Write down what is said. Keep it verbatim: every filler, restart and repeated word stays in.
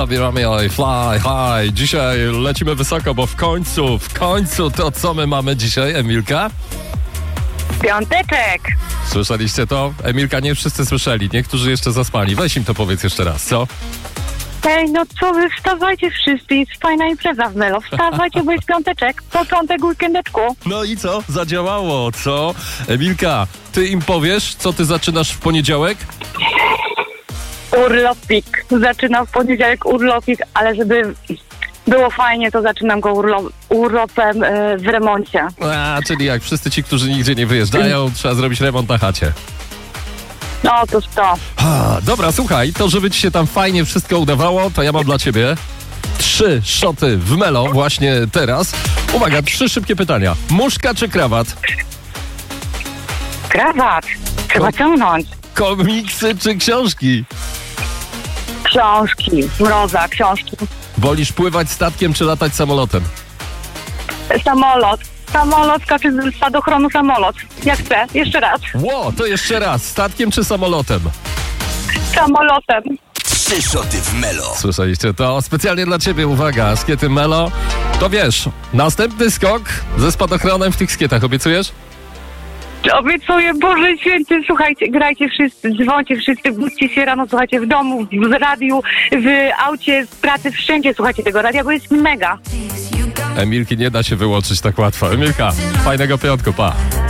zabieramy oj, fly high. Dzisiaj lecimy wysoko, bo w końcu, w końcu to co my mamy dzisiaj, Emilka? Piąteczek. Słyszeliście to? Emilka, nie wszyscy słyszeli, niektórzy jeszcze zaspali. Weź im to powiedz jeszcze raz, co? Ej, no co wy, wstawajcie wszyscy, jest fajna impreza w Melo. Wstawajcie, bo jest piąteczek, początek weekendeczku. No i co? Zadziałało, co? Emilka, ty im powiesz, co ty zaczynasz w poniedziałek? Urlopik. Zaczynam w poniedziałek urlopik, ale żeby było fajnie, to zaczynam go urlo- urlopem yy, w remoncie. A, czyli jak wszyscy ci, którzy nigdzie nie wyjeżdżają, trzeba zrobić remont na chacie. No, toż to. A, dobra, słuchaj, to żeby ci się tam fajnie wszystko udawało, to ja mam dla ciebie trzy szoty w Melo właśnie teraz. Uwaga, trzy szybkie pytania. Muszka czy krawat? Krawat. Trzeba Ko- ciągnąć. Komiksy czy książki? Książki. Mroza, książki. Wolisz pływać statkiem czy latać samolotem? Samolot. Samolot skacze z spadochronu samolot. Jak chcę. Jeszcze raz. Ło, to jeszcze raz. Statkiem czy samolotem? Samolotem. Trzy szoty w Melo. Słyszeliście to? Specjalnie dla ciebie, uwaga, skiety Melo. To wiesz, następny skok ze spadochronem w tych skietach, obiecujesz? Obiecuję, Boże Święty, słuchajcie, grajcie wszyscy, dzwońcie wszyscy, budźcie się rano, słuchajcie, w domu, w radiu, w aucie, w pracy, wszędzie słuchajcie tego radia, bo jest mega. Emilki nie da się wyłączyć tak łatwo. Emilka, fajnego piątku, pa.